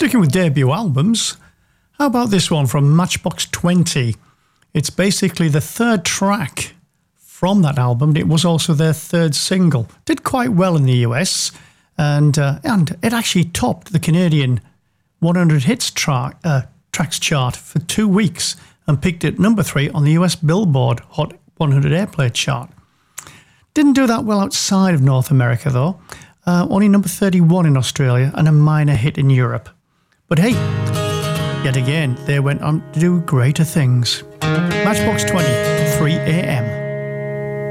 Sticking with debut albums, how about this one from Matchbox 20? It's basically the third track from that album. It was also their third single. Did quite well in the US, and it actually topped the Canadian 100 Hits tracks chart for 2 weeks and peaked at number 3 on the US Billboard Hot 100 Airplay chart. Didn't do that well outside of North America though. Only number 31 in Australia and a minor hit in Europe. But hey, yet again, they went on to do greater things. Matchbox 20, 3 a.m.